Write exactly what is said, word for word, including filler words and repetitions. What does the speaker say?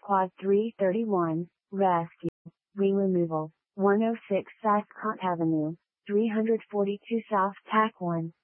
Quad three thirty-one, Rescue, Wing Removal, one oh six South Cont Avenue, three forty-two South Tack one.